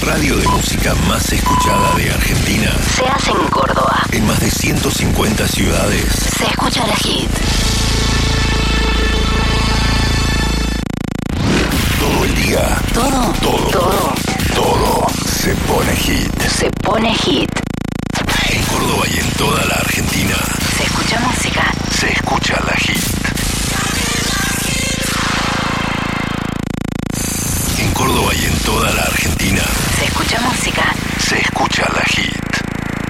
radio de música más escuchada de Argentina se hace en Córdoba. En más de 150 ciudades Se escucha la hit. todo el día. Todo se pone hit. Se pone hit. En Córdoba y en toda la Argentina Se escucha música. se escucha la hit. En Córdoba y en toda la Argentina Se escucha música. se escucha la hit.